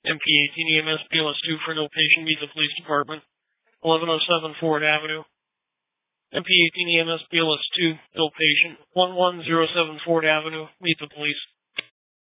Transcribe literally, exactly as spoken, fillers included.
M P eighteen E M S B L S two for no patient, meet the police department. eleven oh seven Ford Avenue. M P eighteen E M S B L S two, ill patient. one one zero seven Ford Avenue, meet the police.